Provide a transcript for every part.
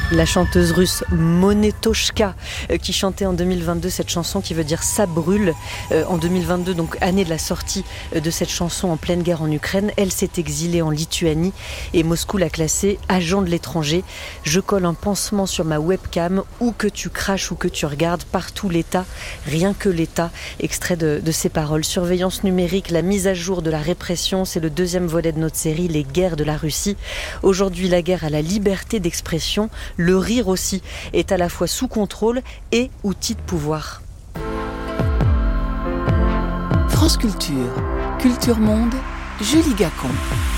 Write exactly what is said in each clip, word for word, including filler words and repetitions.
La chanteuse russe Monetoshka euh, qui chantait en deux mille vingt-deux cette chanson qui veut dire « ça brûle euh, ». En deux mille vingt-deux, donc année de la sortie euh, de cette chanson en pleine guerre en Ukraine, elle s'est exilée en Lituanie et Moscou l'a classée agent de l'étranger. Je colle un pansement sur ma webcam, où que tu craches ou que tu regardes, partout l'État, rien que l'État. Extrait de, de ses paroles. Surveillance numérique, la mise à jour de la répression, c'est le deuxième volet de notre série, les guerres de la Russie. Aujourd'hui, la guerre à la liberté d'expression. Le rire aussi est à la fois sous contrôle et outil de pouvoir. France Culture, Culture Monde, Julie Gacon.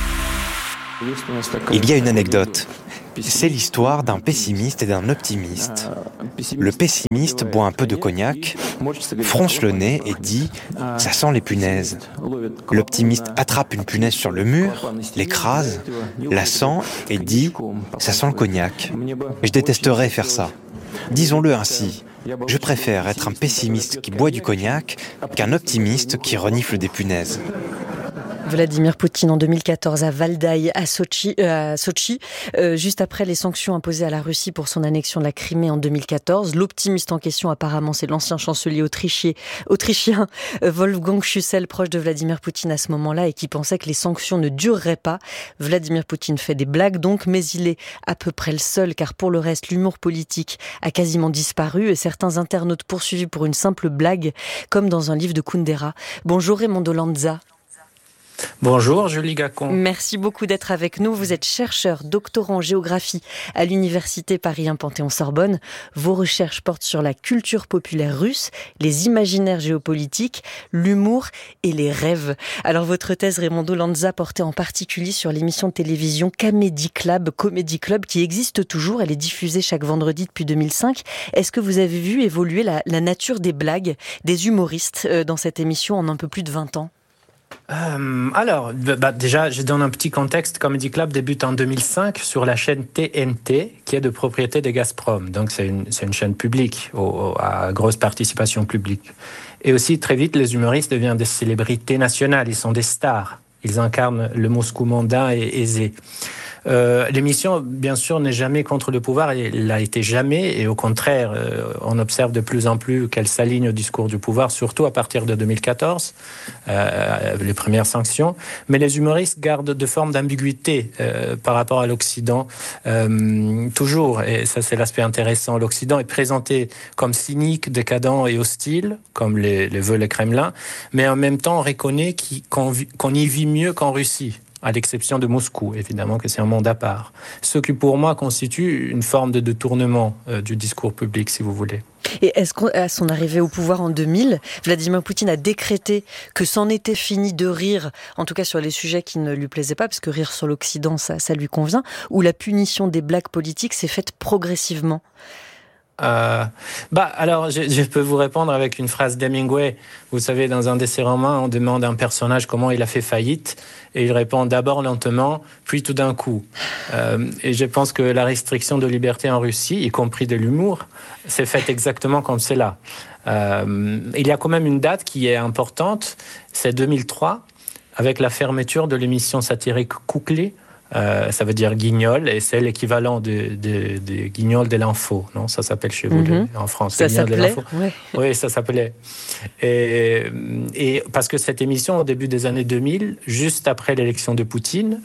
Il y a une anecdote. C'est l'histoire d'un pessimiste et d'un optimiste. Le pessimiste boit un peu de cognac, fronce le nez et dit « ça sent les punaises ». L'optimiste attrape une punaise sur le mur, l'écrase, la sent et dit « ça sent le cognac ». Je détesterais faire ça. Disons-le ainsi, je préfère être un pessimiste qui boit du cognac qu'un optimiste qui renifle des punaises. Vladimir Poutine en deux mille quatorze à Valdaï, à Sochi, euh, à Sochi euh, juste après les sanctions imposées à la Russie pour son annexion de la Crimée en deux mille quatorze. L'optimiste en question, apparemment, c'est l'ancien chancelier autrichien, autrichien euh, Wolfgang Schüssel, proche de Vladimir Poutine à ce moment-là et qui pensait que les sanctions ne dureraient pas. Vladimir Poutine fait des blagues donc, mais il est à peu près le seul, car pour le reste, l'humour politique a quasiment disparu et certains internautes poursuivis pour une simple blague, comme dans un livre de Kundera. Bonjour Raimondo Lanza. Bonjour Julie Gacon. Merci beaucoup d'être avec nous. Vous êtes chercheur, doctorant en géographie à l'université Paris un Panthéon-Sorbonne. Vos recherches portent sur la culture populaire russe, les imaginaires géopolitiques, l'humour et les rêves. Alors votre thèse Raimondo Lanza portait en particulier sur l'émission de télévision Comedy Club, Comedy Club qui existe toujours. Elle est diffusée chaque vendredi depuis deux mille cinq. Est-ce que vous avez vu évoluer la, la nature des blagues des humoristes dans cette émission en un peu plus de vingt ans ? Euh, alors, bah déjà, je donne un petit contexte. Comedy Club débute en deux mille cinq sur la chaîne T N T, qui est de propriété de Gazprom. Donc, c'est une, c'est une chaîne publique, au, à grosse participation publique. Et aussi, très vite, les humoristes deviennent des célébrités nationales. Ils sont des stars. Ils incarnent le Moscou mondain et aisé. Euh, l'émission, bien sûr, n'est jamais contre le pouvoir, et elle l'a été jamais, et au contraire, euh, on observe de plus en plus qu'elle s'aligne au discours du pouvoir, surtout à partir de deux mille quatorze, euh, les premières sanctions. Mais les humoristes gardent de formes d'ambiguïté euh, par rapport à l'Occident, euh, toujours, et ça c'est l'aspect intéressant. L'Occident est présenté comme cynique, décadent et hostile, comme les, les veut le Kremlin, mais en même temps on reconnaît qu'on, qu'on y vit mieux qu'en Russie, à l'exception de Moscou, évidemment que c'est un monde à part. Ce qui, pour moi, constitue une forme de détournement euh, du discours public, si vous voulez. Et est-ce qu'à son arrivée au pouvoir en deux mille, Vladimir Poutine a décrété que c'en était fini de rire, en tout cas sur les sujets qui ne lui plaisaient pas, parce que rire sur l'Occident, ça, ça lui convient, ou la punition des blagues politiques s'est faite progressivement ? Euh, bah, alors, je, je peux vous répondre avec une phrase d'Hemingway. Vous savez, dans un de ses romans, on demande à un personnage comment il a fait faillite, et il répond d'abord lentement, puis tout d'un coup. Euh, et je pense que la restriction de liberté en Russie, y compris de l'humour, s'est faite exactement comme cela. Euh, il y a quand même une date qui est importante, c'est deux mille trois, avec la fermeture de l'émission satirique Kukli. Euh, ça veut dire guignol, et c'est l'équivalent de, de, de guignol de l'info, non ? Ça s'appelle chez vous mm-hmm. en France. Ça s'appelait, ouais. Oui, ça s'appelait. Et, et parce que cette émission, au début des années deux mille, juste après l'élection de Poutine,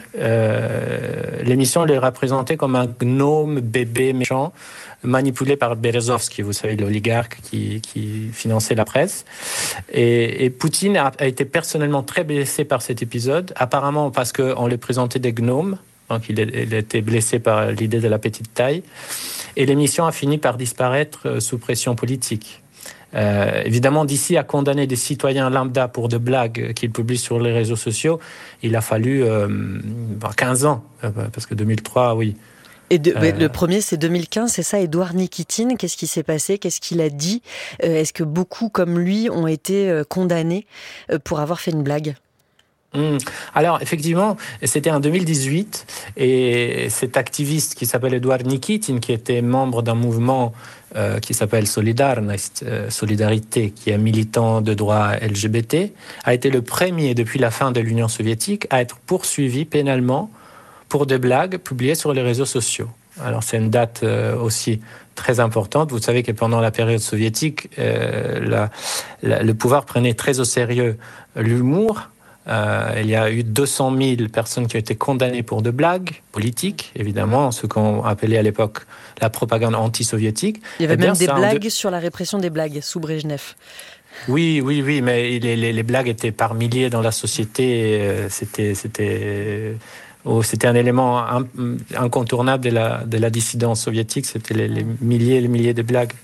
euh, l'émission les représentait comme un gnome bébé méchant, manipulé par Berezovsky, vous savez, l'oligarque qui, qui finançait la presse. Et, et Poutine a, a été personnellement très blessé par cet épisode, apparemment parce qu'on les présentait des gnomes, donc il, il était blessé par l'idée de la petite taille. Et l'émission a fini par disparaître sous pression politique. Euh, évidemment, d'ici à condamner des citoyens lambda pour de blagues qu'ils publient sur les réseaux sociaux, il a fallu euh, quinze ans, parce que deux mille trois, oui. Et de, euh... le premier, c'est deux mille quinze, c'est ça, Édouard Nikitine. Qu'est-ce qui s'est passé ? Qu'est-ce qu'il a dit ? euh, Est-ce que beaucoup, comme lui, ont été euh, condamnés euh, pour avoir fait une blague ? Mmh. Alors, effectivement, c'était en deux mille dix-huit, et cet activiste qui s'appelle Édouard Nikitine, qui était membre d'un mouvement euh, qui s'appelle Solidarność, euh, Solidarité, qui est militant de droits L G B T, a été le premier, depuis la fin de l'Union soviétique, à être poursuivi pénalement pour des blagues publiées sur les réseaux sociaux. Alors c'est une date euh, aussi très importante. Vous savez que pendant la période soviétique, euh, la, la, le pouvoir prenait très au sérieux l'humour. Euh, il y a eu deux cent mille personnes qui ont été condamnées pour de blagues politiques, évidemment, ce qu'on appelait à l'époque la propagande anti-soviétique. Il y avait Eh bien, même des ça, blagues de... sur la répression des blagues sous Brejnev. Oui, oui, oui, mais les, les, les blagues étaient par milliers dans la société. Euh, c'était, c'était, oh, c'était un élément un, incontournable de la, de la dissidence soviétique. C'était les, les milliers et les milliers de blagues.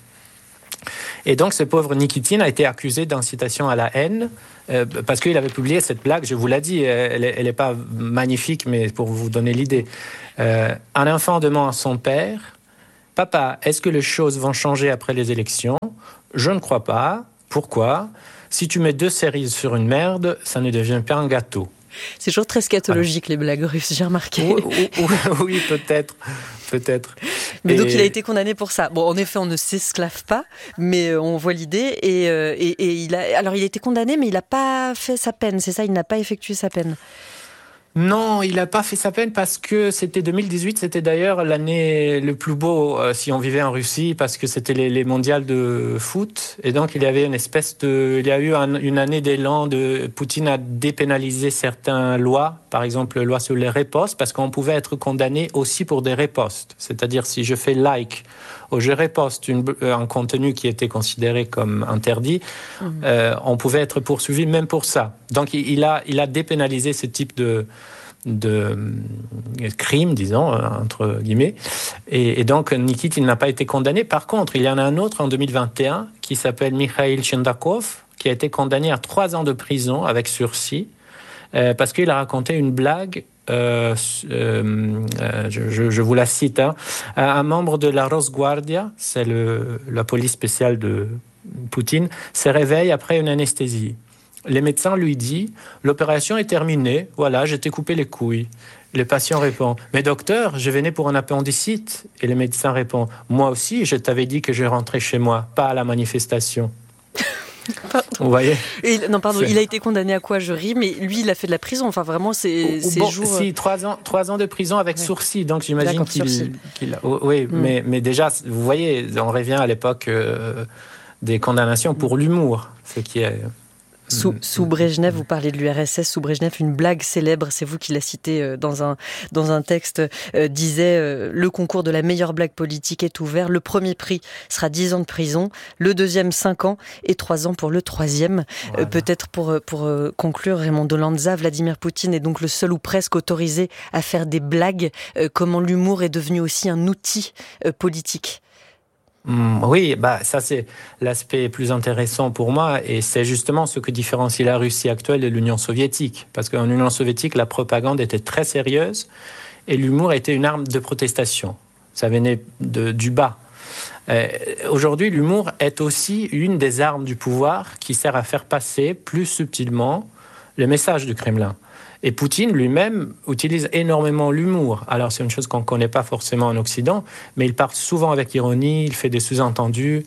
Et donc, ce pauvre Nikitine a été accusé d'incitation à la haine euh, parce qu'il avait publié cette blague. Je vous l'ai dit, elle n'est pas magnifique, mais pour vous donner l'idée. Euh, un enfant demande à son père « Papa, est-ce que les choses vont changer après les élections ? Je ne crois pas. Pourquoi ? Si tu mets deux cerises sur une merde, ça ne devient pas un gâteau. » C'est toujours très scatologique, ah. les blagues russes, j'ai remarqué. Oui, oui, oui, peut-être, peut-être. Mais et... donc il a été condamné pour ça. Bon, en effet, on ne s'esclave pas, mais on voit l'idée. Et, euh, et, et il a, alors il a été condamné, mais il n'a pas fait sa peine, c'est ça ? Il n'a pas effectué sa peine. Non, il n'a pas fait sa peine parce que c'était deux mille dix-huit, c'était d'ailleurs l'année le plus beau euh, si on vivait en Russie, parce que c'était les, les mondiales de foot. Et donc, il y avait une espèce de... Il y a eu un, une année d'élan de... Poutine a dépénalisé certaines lois, par exemple, la loi sur les ripostes, parce qu'on pouvait être condamné aussi pour des ripostes. C'est-à-dire, si je fais like ou je riposte une, un contenu qui était considéré comme interdit, mmh. euh, on pouvait être poursuivi même pour ça. Donc, il a, il a dépénalisé ce type de... de crime, disons, entre guillemets. Et, et donc, Nikitine n'a pas été condamné. Par contre, il y en a un autre en deux mille vingt et un qui s'appelle Mikhail Chendakov, qui a été condamné à trois ans de prison avec sursis euh, parce qu'il a raconté une blague, euh, euh, je, je, je vous la cite, hein, un membre de la Rosguardia, c'est le, la police spéciale de Poutine, se réveille après une anesthésie. Les médecins lui disent « L'opération est terminée, voilà, je t'ai coupé les couilles ». Le patient répond « Mais docteur, je venais pour un appendicite ». Et le médecin répond « Moi aussi, je t'avais dit que je rentrais chez moi, pas à la manifestation ». Vous voyez ? Et, non, pardon, c'est... il a été condamné à quoi ? Je ris, mais lui, il a fait de la prison. Enfin, vraiment, c'est ces bon, jours... Si, trois ans, trois ans de prison avec ouais. sursis. Donc, j'imagine D'accord, qu'il... qu'il a... Oui, mm. mais, mais déjà, vous voyez, on revient à l'époque euh, des condamnations pour l'humour, ce qui est... Sous, sous Brejnev, vous parlez de l'U R S S, sous Brejnev, une blague célèbre, c'est vous qui la citez dans un, dans un texte, euh, disait euh, « Le concours de la meilleure blague politique est ouvert. Le premier prix sera dix ans de prison, le deuxième cinq ans et trois ans pour le troisième. Voilà. » euh, Peut-être pour, pour euh, conclure, Raymond Dolanza, Vladimir Poutine est donc le seul ou presque autorisé à faire des blagues. Euh, comment l'humour est devenu aussi un outil euh, politique ? Oui, bah, ça c'est l'aspect plus intéressant pour moi et c'est justement ce que différencie la Russie actuelle de l'Union soviétique. Parce qu'en Union soviétique, la propagande était très sérieuse et l'humour était une arme de protestation. Ça venait de, du bas. Euh, aujourd'hui, l'humour est aussi une des armes du pouvoir qui sert à faire passer plus subtilement le message du Kremlin. Et Poutine lui-même utilise énormément l'humour. Alors c'est une chose qu'on ne connaît pas forcément en Occident, mais il parle souvent avec ironie, il fait des sous-entendus.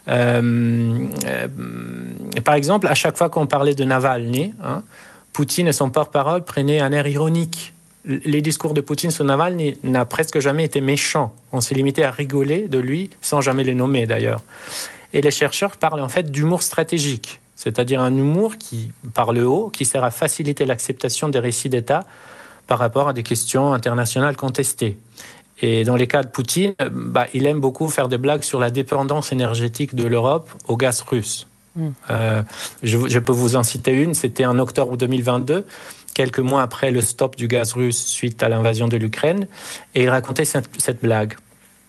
Euh, euh, par exemple, à chaque fois qu'on parlait de Navalny, hein, Poutine et son porte-parole prenaient un air ironique. Les discours de Poutine sur Navalny n'ont presque jamais été méchants. On s'est limité à rigoler de lui, sans jamais le nommer d'ailleurs. Et les chercheurs parlent en fait d'humour stratégique. C'est-à-dire un humour qui, par le haut, qui sert à faciliter l'acceptation des récits d'État par rapport à des questions internationales contestées. Et dans les cas de Poutine, bah, il aime beaucoup faire des blagues sur la dépendance énergétique de l'Europe au gaz russe. Mmh. Euh, je, je peux vous en citer une, c'était en octobre deux mille vingt-deux, quelques mois après le stop du gaz russe suite à l'invasion de l'Ukraine, et il racontait cette, cette blague.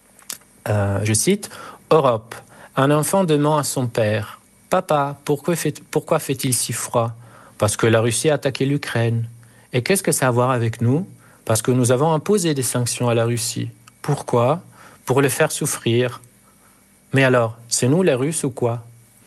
Euh, je cite, « Europe, un enfant demande à son père, « Papa, pourquoi, fait, pourquoi fait-il si froid ? Parce que la Russie a attaqué l'Ukraine. Et qu'est-ce que ça a à voir avec nous ? Parce que nous avons imposé des sanctions à la Russie. Pourquoi ? Pour le faire souffrir. Mais alors, c'est nous les Russes ou quoi ?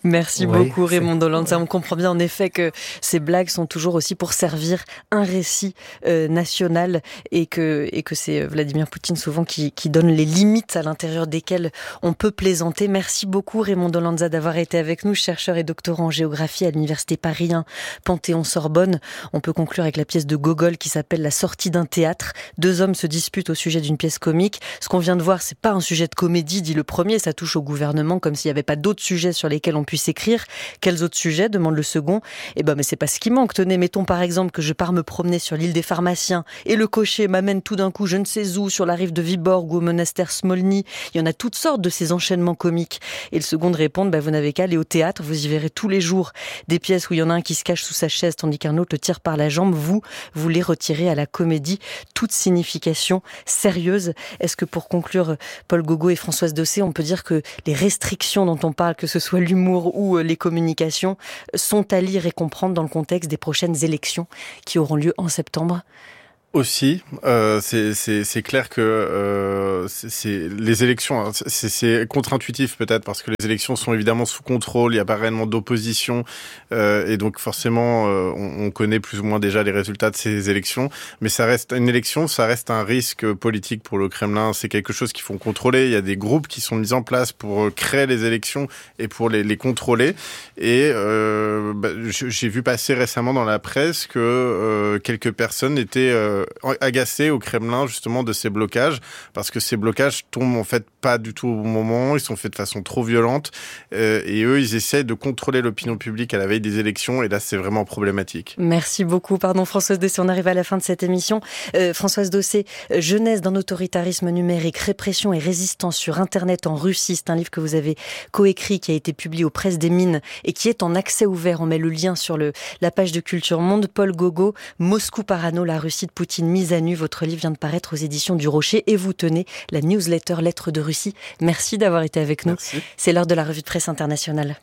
Merci Oui, beaucoup c'est- Raymond Dolenza. On comprend bien en effet que ces blagues sont toujours aussi pour servir un récit euh, national et que, et que c'est Vladimir Poutine souvent qui, qui donne les limites à l'intérieur desquelles on peut plaisanter. Merci beaucoup Raymond Dolenza d'avoir été avec nous, chercheur et doctorant en géographie à l'université Paris un, Panthéon-Sorbonne. On peut conclure avec la pièce de Gogol qui s'appelle La sortie d'un théâtre. Deux hommes se disputent au sujet d'une pièce comique. Ce qu'on vient de voir, c'est pas un sujet de comédie, dit le premier, ça touche au gouvernement comme s'il n'y avait pas d'autres sujets sur lesquels on puisse écrire. Quels autres sujets, demande le second. Eh ben, mais c'est pas ce qui manque. Tenez, mettons par exemple que je pars me promener sur l'île des pharmaciens et le cocher m'amène tout d'un coup je ne sais où, sur la rive de Viborg ou au monastère Smolny. Il y en a toutes sortes de ces enchaînements comiques. Et le second de répondre, bah, vous n'avez qu'à aller au théâtre, vous y verrez tous les jours des pièces où il y en a un qui se cache sous sa chaise tandis qu'un autre le tire par la jambe. Vous, vous les retirez à la comédie toute signification sérieuse. Est-ce que pour conclure, Paul Gauguot et Françoise Docé, on peut dire que les restrictions dont on parle, que ce soit l'humour ou les communications, sont à lire et comprendre dans le contexte des prochaines élections qui auront lieu en septembre? Aussi, euh, c'est, c'est, c'est clair que euh, c'est, c'est les élections, hein, c'est, c'est contre-intuitif peut-être parce que les élections sont évidemment sous contrôle, il n'y a pas réellement d'opposition euh, et donc forcément euh, on, on connaît plus ou moins déjà les résultats de ces élections, mais ça reste une élection, ça reste un risque politique pour le Kremlin, c'est quelque chose qu'il faut contrôler, il y a des groupes qui sont mis en place pour créer les élections et pour les, les contrôler et euh, bah, j'ai vu passer récemment dans la presse que euh, quelques personnes étaient euh, agacés au Kremlin justement de ces blocages parce que ces blocages tombent en fait pas du tout au bon moment, ils sont faits de façon trop violente euh, et eux ils essaient de contrôler l'opinion publique à la veille des élections et là c'est vraiment problématique. Merci beaucoup, pardon Françoise Docé, on arrive à la fin de cette émission. Euh, Françoise Docé, Jeunesse d'un autoritarisme numérique, répression et résistance sur Internet en Russie, c'est un livre que vous avez coécrit qui a été publié aux Presses des Mines et qui est en accès ouvert, on met le lien sur le, la page de Culture Monde. Paul Gauguot, Moscou Parano, la Russie de Poutine mise à nu, votre livre vient de paraître aux éditions du Rocher et vous tenez la newsletter Lettres de Russie. Merci d'avoir été avec nous. Merci. C'est l'heure de la revue de presse internationale.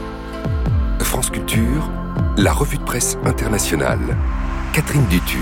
France Culture, la revue de presse internationale. Catherine Dutu.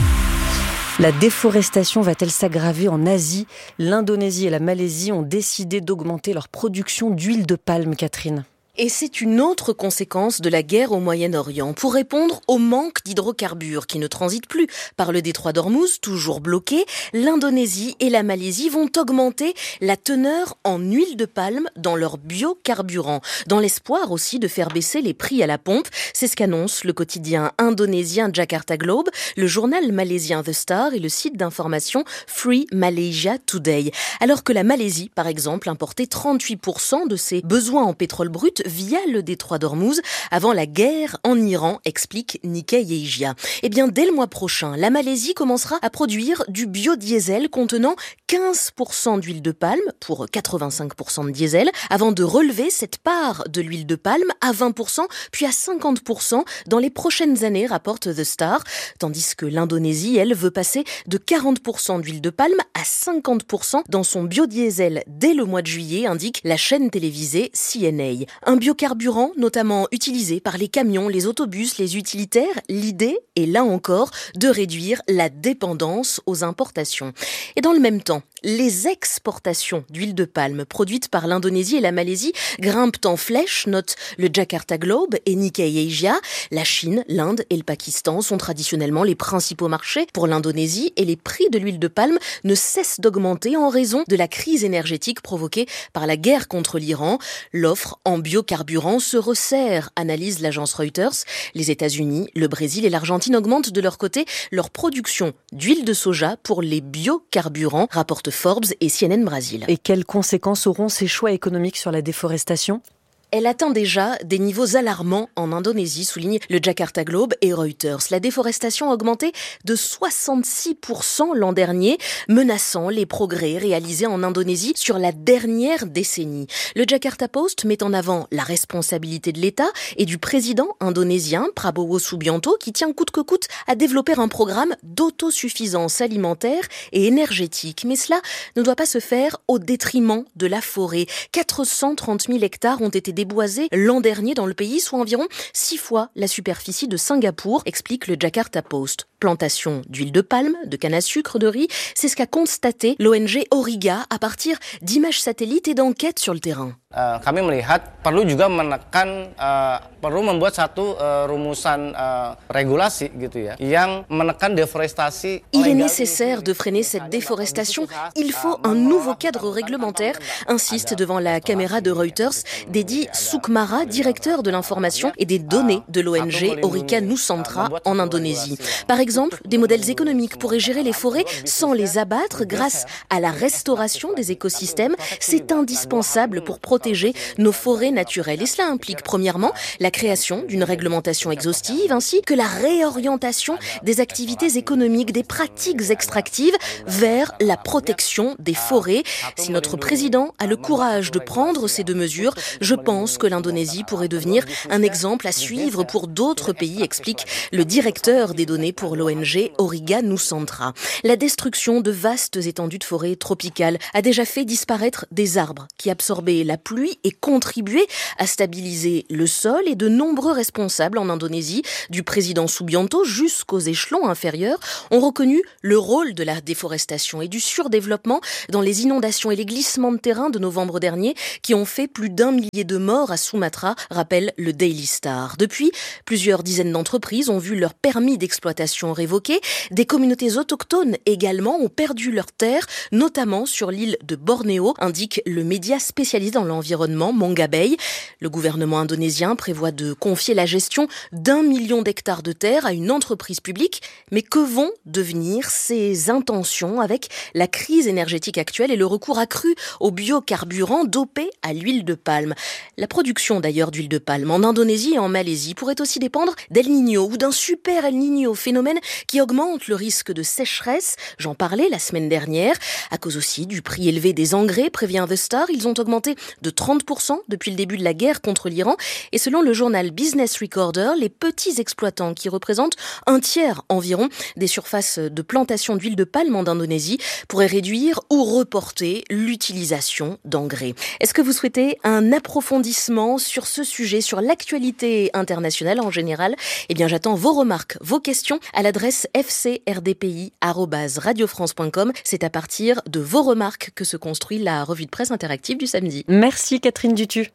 La déforestation va-t-elle s'aggraver en Asie? L'Indonésie et la Malaisie ont décidé d'augmenter leur production d'huile de palme, Catherine. Et c'est une autre conséquence de la guerre au Moyen-Orient. Pour répondre au manque d'hydrocarbures qui ne transitent plus par le détroit d'Ormuz, toujours bloqué, l'Indonésie et la Malaisie vont augmenter la teneur en huile de palme dans leurs biocarburants, dans l'espoir aussi de faire baisser les prix à la pompe. C'est ce qu'annonce le quotidien indonésien Jakarta Globe, le journal malaisien The Star et le site d'information Free Malaysia Today. Alors que la Malaisie, par exemple, importait trente-huit pour cent de ses besoins en pétrole brut via le détroit d'Ormuz avant la guerre en Iran, explique Nikkei Asia. Eh bien, dès le mois prochain, la Malaisie commencera à produire du biodiesel contenant quinze pour cent d'huile de palme pour quatre-vingt-cinq pour cent de diesel, avant de relever cette part de l'huile de palme à vingt pour cent, puis à cinquante pour cent dans les prochaines années, rapporte The Star, tandis que l'Indonésie, elle, veut passer de quarante pour cent d'huile de palme à cinquante pour cent dans son biodiesel dès le mois de juillet, indique la chaîne télévisée C N A. Un biocarburant notamment utilisé par les camions, les autobus, les utilitaires. L'idée est là encore de réduire la dépendance aux importations. Et dans le même temps, les exportations d'huile de palme produites par l'Indonésie et la Malaisie grimpent en flèche, note le Jakarta Globe et Nikkei Asia. La Chine, l'Inde et le Pakistan sont traditionnellement les principaux marchés pour l'Indonésie et les prix de l'huile de palme ne cessent d'augmenter en raison de la crise énergétique provoquée par la guerre contre l'Iran. L'offre en biocarburant se resserre, analyse l'agence Reuters. Les États-Unis, le Brésil et l'Argentine augmentent de leur côté leur production d'huile de soja pour les biocarburants, rapporte Forbes et C N N Brésil. Et quelles conséquences auront ces choix économiques sur la déforestation ? Elle atteint déjà des niveaux alarmants en Indonésie, souligne le Jakarta Globe et Reuters. La déforestation a augmenté de soixante-six pour cent l'an dernier, menaçant les progrès réalisés en Indonésie sur la dernière décennie. Le Jakarta Post met en avant la responsabilité de l'État et du président indonésien Prabowo Subianto qui tient coûte que coûte à développer un programme d'autosuffisance alimentaire et énergétique. Mais cela ne doit pas se faire au détriment de la forêt. quatre cent trente mille hectares ont été déboisés l'an dernier dans le pays, soit environ six fois la superficie de Singapour, explique le Jakarta Post. plantation d'huile de palme, de canne à sucre, de riz. C'est ce qu'a constaté l'O N G Auriga à partir d'images satellites et d'enquêtes sur le terrain. Uh, kami melihat perlu juga menekan uh, perlu membuat satu uh, rumusan uh, regulasi gitu ya yang menekan déforestation. Il est nécessaire de freiner cette déforestation. Il faut un nouveau cadre réglementaire, insiste devant la caméra de Reuters Dedi Soekmara, directeur de l'information et des données de l'O N G Orica Nusantara en Indonésie. Par exemple, des modèles économiques pourraient gérer les forêts sans les abattre grâce à la restauration des écosystèmes. C'est indispensable pour protéger protéger nos forêts naturelles. Et cela implique premièrement la création d'une réglementation exhaustive ainsi que la réorientation des activités économiques, des pratiques extractives vers la protection des forêts. Si notre président a le courage de prendre ces deux mesures, je pense que l'Indonésie pourrait devenir un exemple à suivre pour d'autres pays, explique le directeur des données pour l'O N G Auriga Nusantara. La destruction de vastes étendues de forêts tropicales a déjà fait disparaître des arbres qui absorbaient la pluie et contribuaient à stabiliser le sol, et de nombreux responsables en Indonésie, du président Subianto jusqu'aux échelons inférieurs, ont reconnu le rôle de la déforestation et du surdéveloppement dans les inondations et les glissements de terrain de novembre dernier qui ont fait plus d'un millier de morts à Sumatra, rappelle le Daily Star. Depuis, plusieurs dizaines d'entreprises ont vu leur permis d'exploitation révoqué. Des communautés autochtones également ont perdu leurs terres, notamment sur l'île de Bornéo, indique le média spécialisé dans l'environnement Manga Bay. Le gouvernement indonésien prévoit de confier la gestion d'un million d'hectares de terre à une entreprise publique. Mais que vont devenir ces intentions avec la crise énergétique actuelle et le recours accru aux biocarburants dopés à l'huile de palme? La production d'ailleurs d'huile de palme en Indonésie et en Malaisie pourrait aussi dépendre d'El Niño ou d'un super El Niño, phénomène qui augmente le risque de sécheresse. J'en parlais la semaine dernière. À cause aussi du prix élevé des engrais, prévient The Star, ils ont augmenté de trente pour cent depuis le début de la guerre contre l'Iran. Et selon le journal Business Recorder, les petits exploitants qui représentent un tiers environ des surfaces de plantation d'huile de palme en Indonésie pourraient réduire ou reporter l'utilisation d'engrais. Est-ce que vous souhaitez un approfondissement sur ce sujet, sur l'actualité internationale en général? Eh bien, j'attends vos remarques, vos questions à l'adresse f c r d p i arobase radio france point com. C'est à partir de vos remarques que se construit la revue de presse interactive du samedi. Merci Catherine Dutu.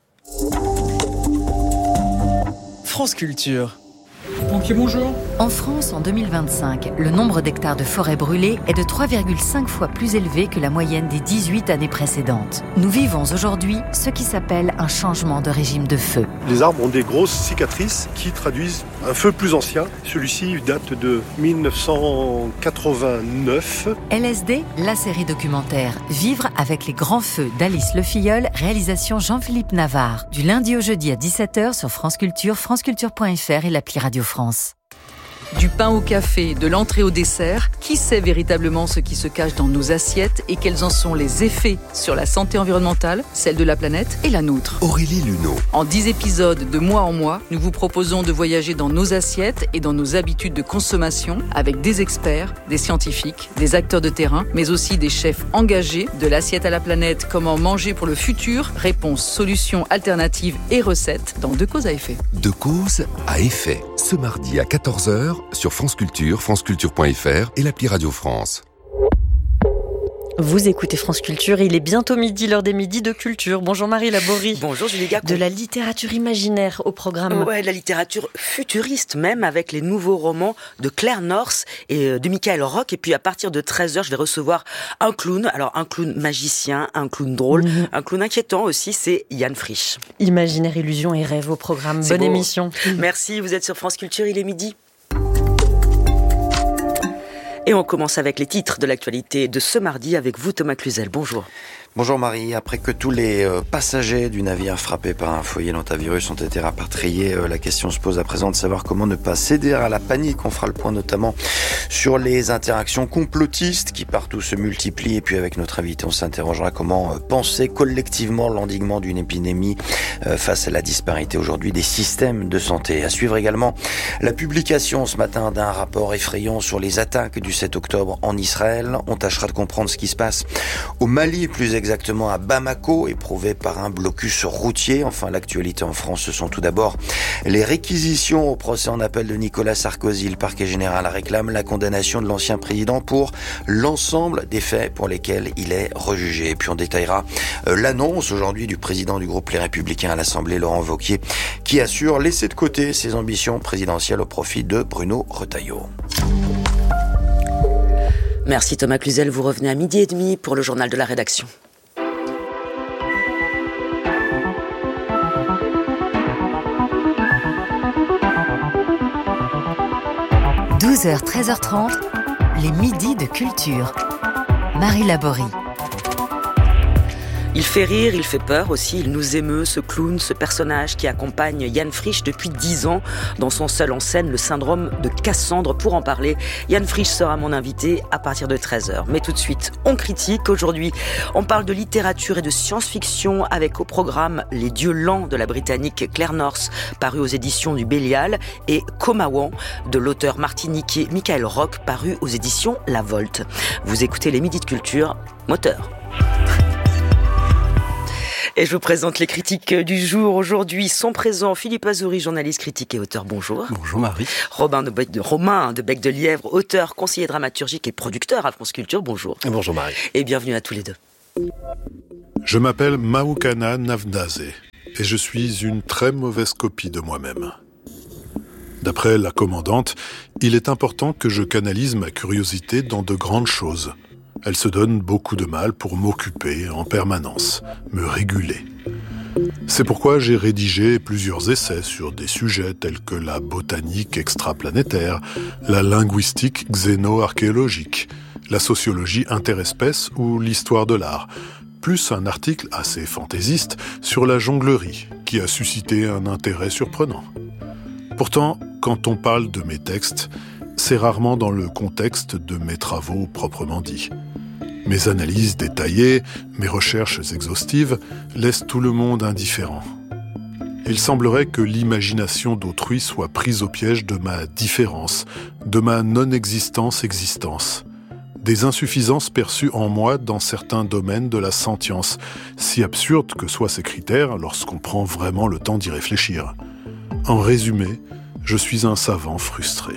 France Culture. Pompiers, bonjour. En France, en deux mille vingt-cinq, le nombre d'hectares de forêts brûlées est de trois virgule cinq fois plus élevé que la moyenne des dix-huit années précédentes. Nous vivons aujourd'hui ce qui s'appelle un changement de régime de feu. Les arbres ont des grosses cicatrices qui traduisent un feu plus ancien. Celui-ci date de mille neuf cent quatre-vingt-neuf. L S D, la série documentaire Vivre avec les grands feux d'Alice Le Filleul, réalisation Jean-Philippe Navarre. Du lundi au jeudi à dix-sept heures sur France Culture, franceculture point f r et l'appli Radio France. Du pain au café, de l'entrée au dessert, qui sait véritablement ce qui se cache dans nos assiettes et quels en sont les effets sur la santé environnementale, celle de la planète et la nôtre? Aurélie Luneau. En dix épisodes de mois en mois, nous vous proposons de voyager dans nos assiettes et dans nos habitudes de consommation avec des experts, des scientifiques, des acteurs de terrain, mais aussi des chefs engagés. De l'assiette à la planète, comment manger pour le futur? Réponses, solutions, alternatives et recettes dans Deux causes à effet. Deux causes à effet. Ce mardi à quatorze heures sur France Culture, franceculture point f r et l'appli Radio France. Vous écoutez France Culture, il est bientôt midi, l'heure des midis de culture. Bonjour Marie Laborie. Bonjour Julie Gacon. De la littérature imaginaire au programme. Ouais, la littérature futuriste même, avec les nouveaux romans de Claire North et de Michael Rock. Et puis à partir de treize heures, je vais recevoir un clown. Alors un clown magicien, un clown drôle, mmh. un clown inquiétant aussi, c'est Yann Frisch. Imaginaire, illusion et rêve au programme. C'est Bonne beau. émission. Merci, vous êtes sur France Culture, il est midi. Et on commence avec les titres de l'actualité de ce mardi avec vous Thomas Cluzel. Bonjour. Bonjour Marie, après que tous les euh, passagers du navire frappé par un foyer nontavirus ont été rapatriés, euh, la question se pose à présent de savoir comment ne pas céder à la panique. On fera le point notamment sur les interactions complotistes qui partout se multiplient. Et puis avec notre invité, on s'interrogera comment euh, penser collectivement l'endiguement d'une épidémie euh, face à la disparité aujourd'hui des systèmes de santé. À suivre également la publication ce matin d'un rapport effrayant sur les attaques du du sept octobre en Israël. On tâchera de comprendre ce qui se passe au Mali, plus exactement à Bamako, éprouvé par un blocus routier. Enfin, l'actualité en France, ce sont tout d'abord les réquisitions au procès en appel de Nicolas Sarkozy. Le parquet général réclame la condamnation de l'ancien président pour l'ensemble des faits pour lesquels il est rejugé. Et puis on détaillera euh, l'annonce aujourd'hui du président du groupe Les Républicains à l'Assemblée, Laurent Wauquiez, qui assure laisser de côté ses ambitions présidentielles au profit de Bruno Retailleau. Merci Thomas Cluzel, vous revenez à midi et demi pour le journal de la rédaction. douze heures, treize heures trente, les midis de culture. Marie Laborie. Il fait rire, il fait peur aussi, il nous émeut, ce clown, ce personnage qui accompagne Yann Frisch depuis dix ans dans son seul en scène, le syndrome de Cassandre. Pour en parler, Yann Frisch sera mon invité à partir de treize heures. Mais tout de suite, on critique. Aujourd'hui, on parle de littérature et de science-fiction avec au programme Les Dieux lents de la Britannique Claire North, paru aux éditions du Bélial, et Comawan de l'auteur martiniquais Michael Roch, paru aux éditions La Volte. Vous écoutez les Midis de Culture, moteur. Et je vous présente les critiques du jour. Aujourd'hui sont présents Philippe Azouri, journaliste, critique et auteur. Bonjour. Bonjour Marie. Robin de Bec de, Romain de Bec de Lièvre, auteur, conseiller dramaturgique et producteur à France Culture. Bonjour. Et bonjour Marie. Et bienvenue à tous les deux. Je m'appelle Mahoukana Navnazé et je suis une très mauvaise copie de moi-même. D'après la commandante, il est important que je canalise ma curiosité dans de grandes choses. Elle se donne beaucoup de mal pour m'occuper en permanence, me réguler. C'est pourquoi j'ai rédigé plusieurs essais sur des sujets tels que la botanique extraplanétaire, la linguistique xéno-archéologique, la sociologie interespèce ou l'histoire de l'art, plus un article assez fantaisiste sur la jonglerie, qui a suscité un intérêt surprenant. Pourtant, quand on parle de mes textes, c'est rarement dans le contexte de mes travaux proprement dits. Mes analyses détaillées, mes recherches exhaustives laissent tout le monde indifférent. Il semblerait que l'imagination d'autrui soit prise au piège de ma différence, de ma non-existence-existence, des insuffisances perçues en moi dans certains domaines de la sentience, si absurdes que soient ces critères lorsqu'on prend vraiment le temps d'y réfléchir. En résumé, je suis un savant frustré.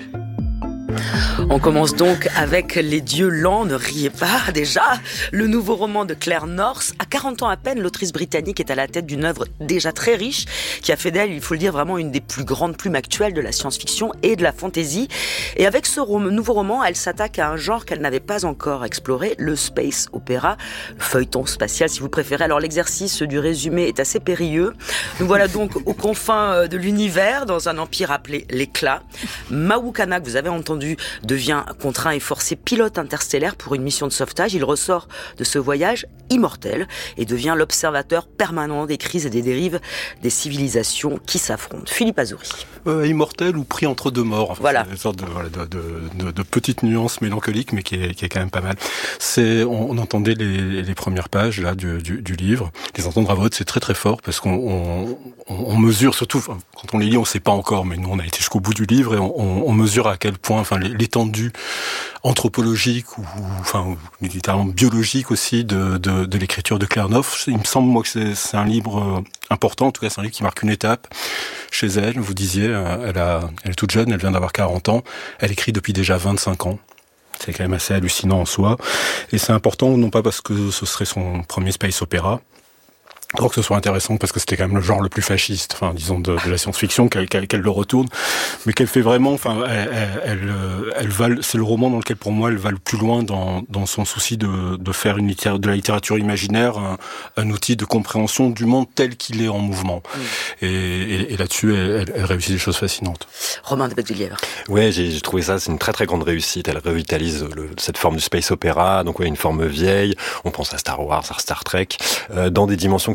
On commence donc avec Les Dieux lents, ne riez pas déjà. Le nouveau roman de Claire North. À quarante ans à peine, l'autrice britannique est à la tête d'une œuvre déjà très riche, qui a fait d'elle, il faut le dire, vraiment une des plus grandes plumes actuelles de la science-fiction et de la fantasy. Et avec ce rom- nouveau roman, elle s'attaque à un genre qu'elle n'avait pas encore exploré, le space opéra, le feuilleton spatial si vous préférez. Alors l'exercice du résumé est assez périlleux. Nous voilà donc aux confins de l'univers, dans un empire appelé l'Éclat. Mahoukana, que vous avez entendu, devient contraint et forcé pilote interstellaire pour une mission de sauvetage. Il ressort de ce voyage immortel et devient l'observateur permanent des crises et des dérives des civilisations qui s'affrontent. Philippe Azouri. Euh, immortel ou pris entre deux morts. Enfin, voilà. C'est une sorte de, voilà, de, de, de, de petite nuance mélancolique, mais qui est, qui est quand même pas mal. C'est, on, on entendait les, les premières pages là du, du, du livre. Les entendre à voix, c'est très très fort parce qu'on on, on, on mesure surtout, enfin, quand on les lit, on sait pas encore, mais nous on a été jusqu'au bout du livre et on, on, on mesure à quel point, enfin, l'étendue anthropologique ou, enfin, littéralement biologique aussi de, de, de l'écriture de Claire North. Il me semble moi que c'est, c'est un livre important. En tout cas, c'est un livre qui marque une étape chez elle. Vous disiez, elle a, elle est toute jeune, elle vient d'avoir quarante ans. Elle écrit depuis déjà vingt-cinq ans. C'est quand même assez hallucinant en soi. Et c'est important, non pas parce que ce serait son premier space opéra, je crois que ce soit intéressant parce que c'était quand même le genre le plus fasciste, enfin disons de, de la science-fiction, qu'elle, qu'elle, qu'elle le retourne, mais qu'elle fait vraiment, enfin elle, elle, elle, elle va, c'est le roman dans lequel pour moi elle va le plus loin dans, dans son souci de, de faire une littérature, de la littérature imaginaire un, un outil de compréhension du monde tel qu'il est en mouvement. Mmh. Et, et, et là-dessus, elle, elle réussit des choses fascinantes. Romain de Bec de Lièvre. Ouais, j'ai, j'ai trouvé ça, c'est une très très grande réussite. Elle revitalise le, cette forme du space opéra, donc ouais, une forme vieille. On pense à Star Wars, à Star Trek, euh, dans des dimensions qui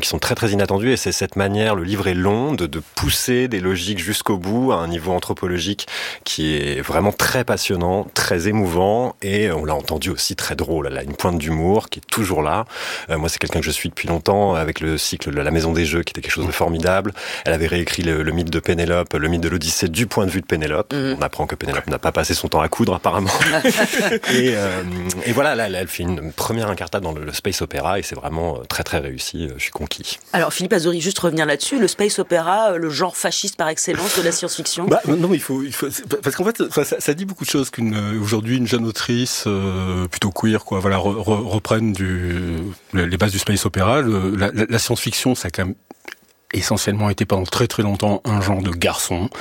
sont très très inattendus, et c'est cette manière, le livre est long, de, de pousser des logiques jusqu'au bout, à un niveau anthropologique qui est vraiment très passionnant, très émouvant, et on l'a entendu aussi très drôle. Elle a une pointe d'humour qui est toujours là. Euh, moi, c'est quelqu'un que je suis depuis longtemps, avec le cycle de La Maison des Jeux, qui était quelque chose de formidable. Elle avait réécrit le, le mythe de Pénélope, le mythe de l'Odyssée du point de vue de Pénélope. Mmh. On apprend que Pénélope n'a pas passé son temps à coudre, apparemment. et, euh, et voilà, là, là, elle fait une première incartade dans le, le space opéra, et c'est vraiment très très réussi. Je suis conquis. Alors, Philippe Azori, juste revenir là-dessus, le space opéra, le genre fasciste par excellence de la science-fiction. Bah, non, mais il faut, il faut parce qu'en fait, ça, ça dit beaucoup de choses qu'une aujourd'hui une jeune autrice euh, plutôt queer, quoi, voilà, re, re, reprenne du les bases du space opéra. Le, la, la science-fiction, ça a quand même essentiellement été pendant très très longtemps un genre de garçon,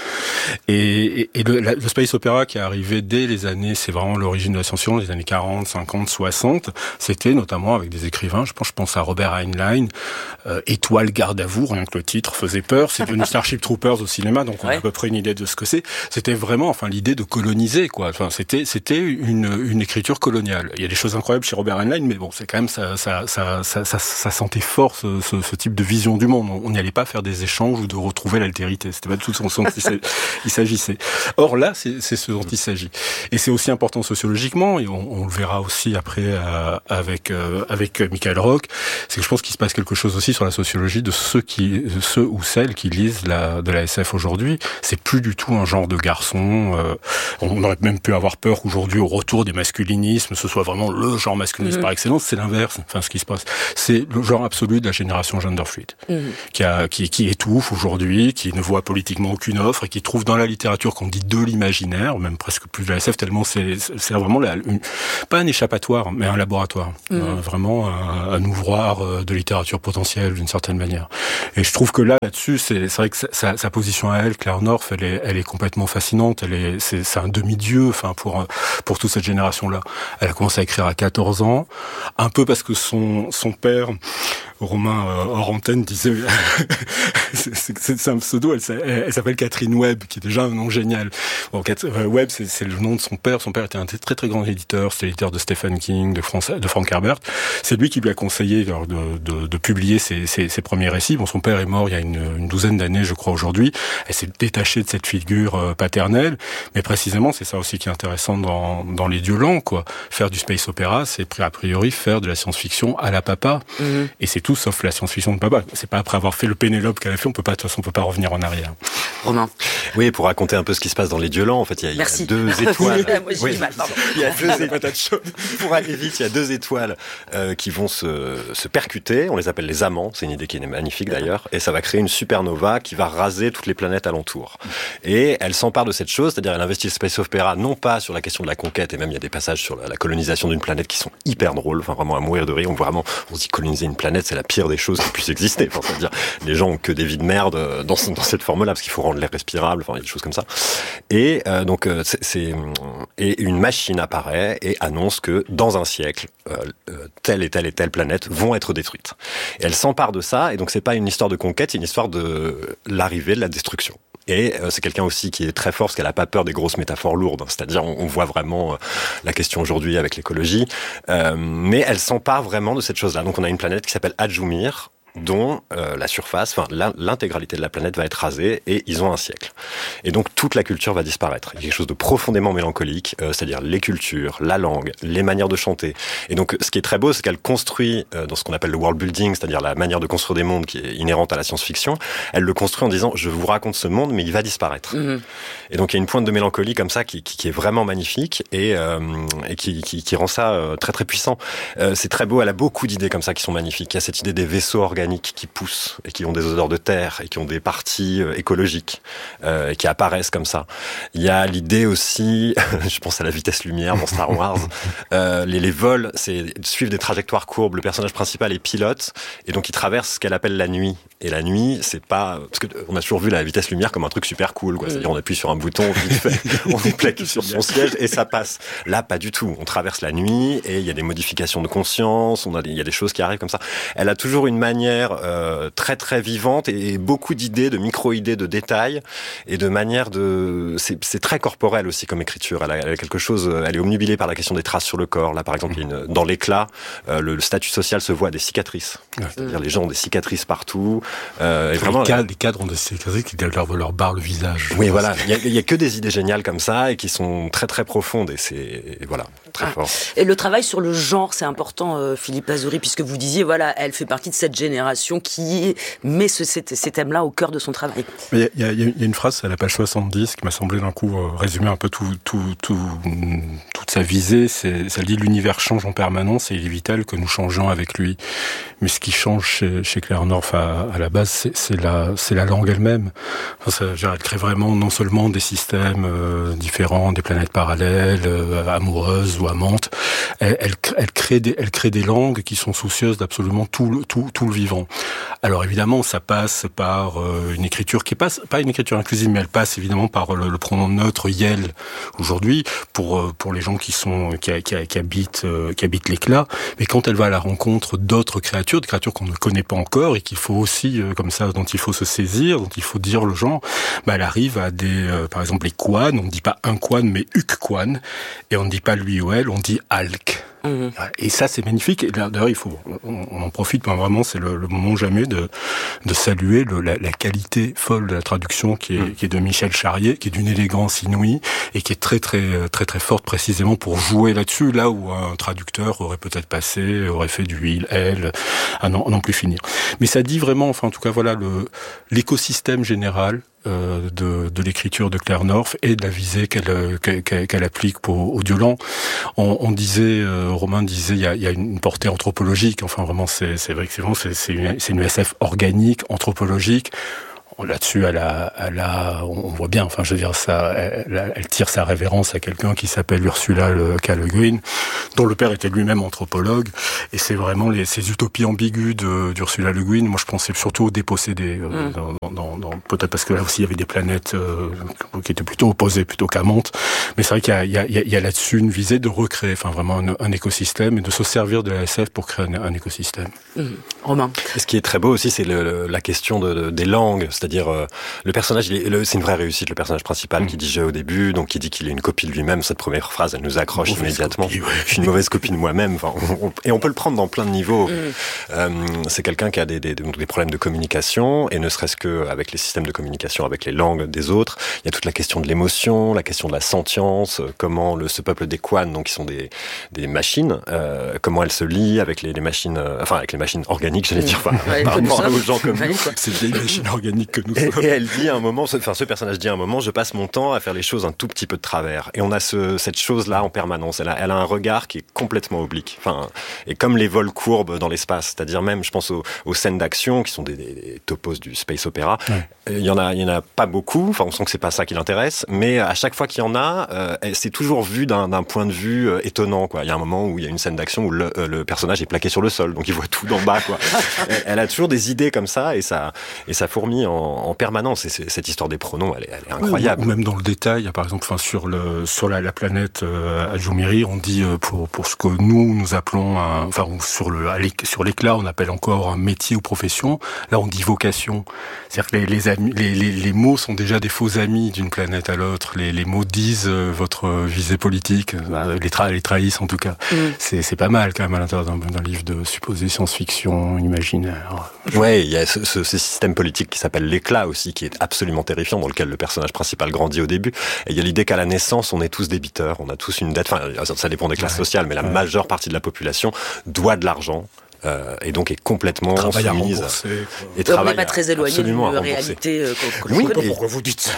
et, et, et le, la, le space opéra qui est arrivé dès les années, c'est vraiment l'origine de la science-fiction, les années quarante, cinquante, soixante, c'était notamment avec des écrivains, je pense, je pense à Robert Heinlein, euh, Étoile garde à vous, rien que le titre faisait peur, c'est devenu Starship Troopers au cinéma, donc on ouais. a à peu près une idée de ce que c'est. C'était vraiment, enfin, l'idée de coloniser, quoi. Enfin, c'était c'était une une écriture coloniale. Il y a des choses incroyables chez Robert Heinlein, mais bon, c'est quand même ça ça ça ça ça, ça sentait fort ce, ce, ce type de vision du monde. On n'y allait pas faire des échanges ou de retrouver l'altérité. C'était pas tout son sens il s'agissait. Or là, c'est, c'est ce dont il s'agit. Et c'est aussi important sociologiquement, et on, on le verra aussi après euh, avec euh, avec Michael Rock, c'est que je pense qu'il se passe quelque chose aussi sur la sociologie de ceux qui, de ceux ou celles qui lisent la, de la S F aujourd'hui. C'est plus du tout un genre de garçon. Euh, on aurait même pu avoir peur qu'aujourd'hui, au retour des masculinismes, ce soit vraiment le genre masculiniste mmh. par excellence. C'est l'inverse. Enfin, ce qui se passe, c'est le genre absolu de la génération gender fluid, mmh. qui a qui qui étouffe aujourd'hui, qui ne voit politiquement aucune offre, et qui trouve dans la littérature qu'on dit de l'imaginaire, même presque plus de la S F, tellement c'est, c'est vraiment la, une, pas un échappatoire, mais un laboratoire. Mmh. Euh, vraiment un, un ouvroir de littérature potentielle, d'une certaine manière. Et je trouve que là, là-dessus, c'est, c'est vrai que sa, sa position à elle, Claire North, elle est, elle est complètement fascinante. Elle est, c'est, c'est un demi-dieu, enfin, pour, pour toute cette génération-là. Elle a commencé à écrire à quatorze ans, un peu parce que son, son père, Romain euh, hors antenne, disait c'est, c'est, c'est un pseudo, elle, elle, elle s'appelle Catherine Webb, qui est déjà un nom génial. Bon, Cat, euh, Webb, c'est, c'est le nom de son père. Son père était un très très grand éditeur, c'était l'éditeur de Stephen King, de, France, de Frank Herbert. C'est lui qui lui a conseillé alors, de, de, de publier ses, ses, ses premiers récits. Bon, son père est mort il y a une, une douzaine d'années, je crois, aujourd'hui. Elle s'est détachée de cette figure euh, paternelle, mais précisément, c'est ça aussi qui est intéressant dans, dans Les Dieux lents, quoi. Faire du space opéra, c'est a priori faire de la science-fiction à la papa. Mm-hmm. Et c'est tout sauf la science-fiction de papa. C'est pas après avoir fait le Pénélope qu'elle a fait, on peut pas, de toute façon, on peut pas revenir en arrière. Romain. Oui, pour raconter un peu ce qui se passe dans Les Dieux lents, en fait, il y a, il y a deux étoiles. Moi, j'ai oui. du mal, pardon. Il y a deux étoiles. Pour aller vite, il y a deux étoiles euh, qui vont se, se percuter. On les appelle les amants. C'est une idée qui est magnifique d'ailleurs. Et ça va créer une supernova qui va raser toutes les planètes alentour. Et elle s'empare de cette chose, c'est-à-dire elle investit le space opéra non pas sur la question de la conquête, et même il y a des passages sur la, la colonisation d'une planète qui sont hyper drôles, enfin vraiment à mourir de rire. On vraiment, on se dit coloniser une planète, c'est la pire des choses qui puissent exister. Enfin, c'est-à-dire les gens ont que des vies de merde dans, dans cette forme-là parce qu'il faut rendre l'air respirable. Enfin, il y a des choses comme ça. Et euh, donc euh, c'est, c'est et une machine apparaît et annonce que dans un siècle, euh, telle et telle et telle planète vont être détruites. Et elle s'empare de ça, et donc c'est pas une histoire de conquête, c'est une histoire de l'arrivée de la destruction. Et euh, c'est quelqu'un aussi qui est très fort, parce qu'elle a pas peur des grosses métaphores lourdes. C'est-à-dire, on, on voit vraiment euh, la question aujourd'hui avec l'écologie, euh, mais elle s'empare vraiment de cette chose-là. Donc on a une planète qui s'appelle Adjumir, dont euh, la surface, enfin l'intégralité de la planète va être rasée, et ils ont un siècle. Et donc toute la culture va disparaître. Il y a quelque chose de profondément mélancolique, euh, c'est-à-dire les cultures, la langue, les manières de chanter. Et donc ce qui est très beau, c'est qu'elle construit euh, dans ce qu'on appelle le world building, c'est-à-dire la manière de construire des mondes qui est inhérente à la science-fiction. Elle le construit en disant, je vous raconte ce monde, mais il va disparaître. Mm-hmm. Et donc il y a une pointe de mélancolie comme ça qui, qui, qui est vraiment magnifique, et, euh, et qui, qui, qui rend ça euh, très très puissant. Euh, c'est très beau, elle a beaucoup d'idées comme ça qui sont magnifiques. Il y a cette idée des vaisseaux organiques qui poussent et qui ont des odeurs de terre et qui ont des parties euh, écologiques euh, et qui apparaissent comme ça. Il y a l'idée aussi, je pense à la vitesse lumière dans Star Wars, euh, les, les vols, c'est suivre des trajectoires courbes. Le personnage principal est pilote et donc il traverse ce qu'elle appelle la nuit. Et la nuit, c'est pas... Parce qu'on a toujours vu la vitesse lumière comme un truc super cool, quoi. C'est-à-dire on appuie sur un bouton, vite fait, on est plaqué sur son siège et ça passe. Là, pas du tout. On traverse la nuit et il y a des modifications de conscience, on a des, il y a des choses qui arrivent comme ça. Elle a toujours une manière manière euh, très très vivante et, et beaucoup d'idées, de micro-idées, de détails et de manière de... C'est, c'est très corporel aussi comme écriture. Elle a, elle a quelque chose... Elle est omnubilée par la question des traces sur le corps. Là, par exemple, il y a une, dans l'éclat, euh, le, le statut social se voit des cicatrices. Ouais. C'est-à-dire les gens ont des cicatrices partout. Euh, et vraiment, les, cadres, les cadres ont des cicatrices qui leur, leur barrent le visage. Oui, voilà. Il y a que des idées géniales comme ça et qui sont très très profondes et c'est et voilà très ah. fort. Et le travail sur le genre, c'est important, euh, Philippe Azory, puisque vous disiez voilà, elle fait partie de cette génération qui met ce, ces, ces thèmes-là au cœur de son travail. Il y, y, y a une phrase à la page soixante-dix qui m'a semblé d'un coup euh, résumer un peu tout, tout, tout, toute sa visée. C'est, ça dit l'univers change en permanence et il est vital que nous changions avec lui. Mais ce qui change chez, chez Claire North à, à la base, c'est, c'est la, c'est la langue elle-même. Enfin, ça, elle crée vraiment non seulement des systèmes euh, différents, des planètes parallèles, euh, amoureuses ou amantes. Elle, elle, elle crée des, elle crée des langues qui sont soucieuses d'absolument tout le, tout, tout le vivant. Alors évidemment, ça passe par euh, une écriture qui passe, pas une écriture inclusive, mais elle passe évidemment par le, le pronom neutre yel aujourd'hui pour euh, pour les gens qui sont qui, qui, qui habitent euh, qui habitent l'éclat. Mais quand elle va à la rencontre d'autres créatures, des créatures qu'on ne connaît pas encore et qu'il faut aussi euh, comme ça, dont il faut se saisir, dont il faut dire le genre, bah elle arrive à des, euh, par exemple les Quan, on ne dit pas un Quan mais Uk Quan, et on ne dit pas lui ou elle, on dit Alk. Mmh. Et ça, c'est magnifique. Et d'ailleurs, il faut, on, on en profite, mais vraiment, c'est le, le moment jamais de, de saluer le, la, la qualité folle de la traduction qui est, mmh. qui est de Michel Charrier, qui est d'une élégance inouïe et qui est très, très, très, très forte précisément pour jouer là-dessus, là où un traducteur aurait peut-être passé, aurait fait du il, elle, à n'en, à n'en plus finir. Mais ça dit vraiment, enfin, en tout cas, voilà, le, l'écosystème général Euh, de, de l'écriture de Claire North et de la visée qu'elle, qu'elle, qu'elle applique pour, au Diolan. On, on disait, euh, Romain disait, il y a, il y a une portée anthropologique. Enfin, vraiment, c'est, c'est vrai que c'est, vraiment, c'est, c'est, une, c'est une S F organique, anthropologique. Là-dessus, elle a, elle a, on voit bien, enfin, je veux dire, ça, elle, elle tire sa révérence à quelqu'un qui s'appelle Ursula K. Le Guin, dont le père était lui-même anthropologue, et c'est vraiment les, ces utopies ambiguës de, d'Ursula Le Guin. Moi, je pensais surtout aux dépossédés, euh, mm. dans, dans, dans, peut-être parce que là aussi, il y avait des planètes euh, qui étaient plutôt opposées, plutôt qu'amantes, mais c'est vrai qu'il y a, il y a, il y a là-dessus une visée de recréer, enfin, vraiment un, un écosystème, et de se servir de la S F pour créer un, un écosystème. Mm. Romain. Ce qui est très beau aussi, c'est le, la question de, de, des langues, c'est-à-dire dire euh, le personnage, il est, le, c'est une vraie réussite, le personnage principal mmh. qui dit je au début, donc qui dit qu'il est une copie de lui-même. Cette première phrase, elle nous accroche immédiatement. Copie, ouais. Je suis une mauvaise copie de moi-même. Enfin, on, on, et on peut le prendre dans plein de niveaux. Mmh. Euh, c'est quelqu'un qui a des, des, des problèmes de communication, et ne serait-ce qu'avec les systèmes de communication, avec les langues des autres. Il y a toute la question de l'émotion, la question de la sentience, comment le, ce peuple des Quan, donc qui sont des, des machines, euh, comment elles se lient avec les, les machines, euh, enfin avec les machines organiques, j'allais dire, enfin, ouais, par rapport aux gens comme nous. C'est des machines organiques que nous et, sommes. Et elle dit à un moment, enfin ce personnage dit à un moment, je passe mon temps à faire les choses un tout petit peu de travers. Et on a ce, cette chose-là en permanence. Elle a, elle a un regard qui est complètement oblique. Enfin, et comme les vols courbes dans l'espace, c'est-à-dire même, je pense aux, aux scènes d'action qui sont des, des, des topos du space opéra. Ouais. Il y en a, il y en a pas beaucoup. Enfin, on sent que c'est pas ça qui l'intéresse. Mais à chaque fois qu'il y en a, euh, c'est toujours vu d'un, d'un point de vue euh, étonnant, quoi. Il y a un moment où il y a une scène d'action où le, euh, le personnage est plaqué sur le sol, donc il voit tout d'en bas, quoi. elle, elle a toujours des idées comme ça, et ça, et ça fourmille en, en permanence. Et c'est, cette histoire des pronoms, elle est, elle est incroyable. Ou, ou même dans le détail, par exemple, enfin sur le, sur la, la planète euh, Ajumiri, on dit euh, pour pour ce que nous nous appelons, un, enfin sur le sur l'éclat, on appelle encore un métier ou profession. Là, on dit vocation. C'est-à-dire que les les, amis, les les les mots sont déjà des faux amis d'une planète à l'autre. Les les mots disent euh, votre visée politique, euh, les tra- les trahissent en tout cas. Mm. C'est c'est pas mal quand même à l'intérieur d'un, d'un livre de supposé science-fiction imaginaire. Ouais, il y a ce, ce, ce système politique qui s'appelle l'éclat aussi, qui est absolument terrifiant, dans lequel le personnage principal grandit au début. Et il y a l'idée qu'à la naissance, on est tous débiteurs, on a tous une dette. Enfin, ça dépend des classes ouais. sociales, mais la ouais. majeure partie de la population doit de l'argent. Euh, et donc est complètement travail soumise à et travaille on n'est pas très éloigné d'une réalité euh, qu'on oui, connaît. Pas pourquoi vous dites ça.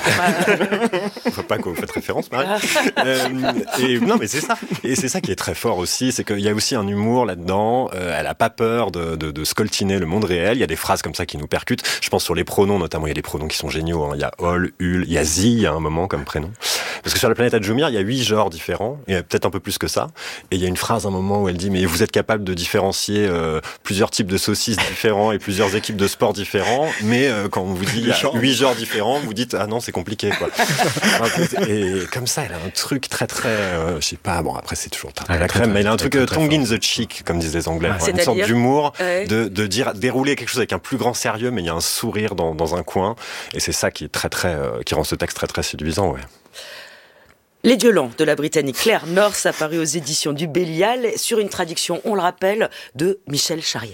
Faut pas que vous faites référence, Marie. euh, et non, mais c'est ça. Et c'est ça qui est très fort aussi, c'est qu'il y a aussi un humour là-dedans. Euh, elle a pas peur de, de, de scoltiner le monde réel. Il y a des phrases comme ça qui nous percutent. Je pense sur les pronoms notamment. Il y a des pronoms qui sont géniaux. Hein. Il y a Ol, Ul, il y a Zi à un moment comme prénom. Parce que sur la planète Adjumir, il y a huit genres différents. Il y a peut-être un peu plus que ça. Et il y a une phrase à un moment où elle dit mais vous êtes capable de différencier euh, euh, plusieurs types de saucisses différents et plusieurs équipes de sport différents, mais euh, quand on vous dit il y a huit genres différents, vous dites ah non c'est compliqué quoi. Et comme ça, elle a un truc très très, euh, je sais pas, bon après c'est toujours pas la crème, mais elle a un truc euh, tongue in the cheek comme disent les Anglais, ouais. Une sorte d'humour, ouais. de, de dire dérouler quelque chose avec un plus grand sérieux, mais il y a un sourire dans, dans un coin, et c'est ça qui est très très, euh, qui rend ce texte très très séduisant, ouais. Les Dieux lents de la Britannique Claire North, apparu aux éditions du Bélial, sur une traduction, on le rappelle, de Michel Charrier.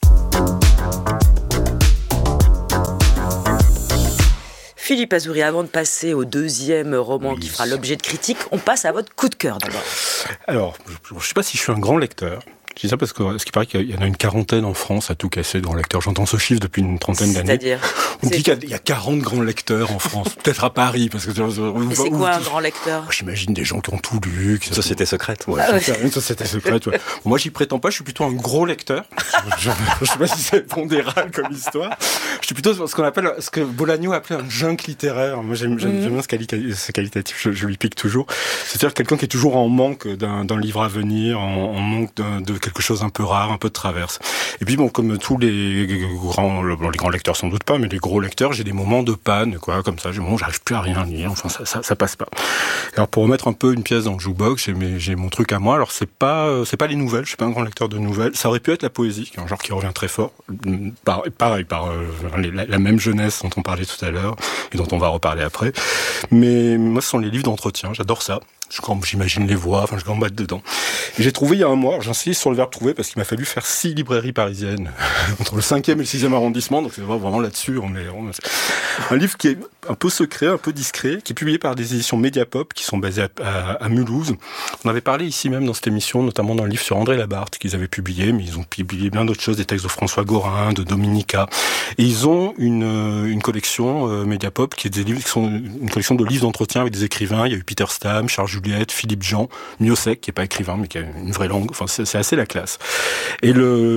Philippe Azouri, avant de passer au deuxième roman oui. qui fera l'objet de critiques, on passe à votre coup de cœur d'abord. Alors, je ne sais pas si je suis un grand lecteur. Je dis ça parce que ce qui paraît qu'il y en a une quarantaine en France à tout casser de grands lecteurs. J'entends ce chiffre depuis une trentaine d'années. C'est-à-dire On dit qu'il y a quarante grands lecteurs en France, peut-être à Paris. Parce que, mais c'est quoi un grand lecteur ? J'imagine des gens qui ont tout lu. Une société secrète. Ouais, ah ouais. Une société secrète, ouais. Bon, moi, j'y prétends pas, je suis plutôt un gros lecteur. Je, je, je sais pas si c'est pondéral comme histoire. Je suis plutôt ce qu'on appelle, ce que Bolagno appelait un junk littéraire. Moi, j'aime, j'aime, mm-hmm. j'aime bien ce, quali- ce qualitatif, je, je lui pique toujours. C'est-à-dire quelqu'un qui est toujours en manque d'un, d'un livre à venir, en, en manque d'un, de quelque chose un peu rare, un peu de traverse. Et puis bon, comme tous les grands, bon, les grands lecteurs sans doute pas, mais les gros lecteurs, j'ai des moments de panne, quoi, comme ça. J'ai bon, j'arrive plus à rien lire. Enfin, ça, ça, ça passe pas. Alors pour remettre un peu une pièce dans le jukebox, j'ai, mes, j'ai mon truc à moi. Alors c'est pas, c'est pas les nouvelles. Je suis pas un grand lecteur de nouvelles. Ça aurait pu être la poésie, qui est un genre qui revient très fort. Par, pareil, par euh, la, la même jeunesse dont on parlait tout à l'heure et dont on va reparler après. Mais moi, ce sont les livres d'entretien. J'adore ça. Je, j'imagine les voix, enfin je gambade dedans. Et j'ai trouvé il y a un mois, j'insiste sur le verbe trouver parce qu'il m'a fallu faire six librairies parisiennes entre le cinquième et le sixième arrondissement, donc c'est vraiment là-dessus. On est, on est... Un livre qui est un peu secret, un peu discret, qui est publié par des éditions Mediapop qui sont basées à, à, à Mulhouse. On avait parlé ici même dans cette émission, notamment d'un livre sur André Labarthe qu'ils avaient publié, mais ils ont publié bien d'autres choses, des textes de François Gorin, de Dominica. Et ils ont une, une collection euh, Mediapop qui est des livres qui sont une collection de livres d'entretien avec des écrivains. Il y a eu Peter Stam, Charles Juliette, Philippe Jean, Miossec, qui est pas écrivain, mais qui a une vraie langue. Enfin, c'est, c'est assez la classe. Et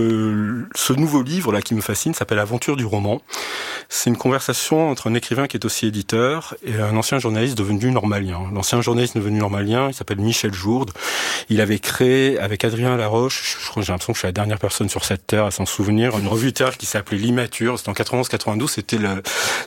le, ce nouveau livre, là, qui me fascine, s'appelle Aventure du roman. C'est une conversation entre un écrivain qui est aussi éditeur et un ancien journaliste devenu normalien. L'ancien journaliste devenu normalien, il s'appelle Michel Jourde. Il avait créé, avec Adrien Laroche, je crois, j'ai l'impression que je suis la dernière personne sur cette terre à s'en souvenir, une revue littéraire qui s'appelait L'Immature. C'était en quatre-vingt-onze quatre-vingt-douze. C'était le,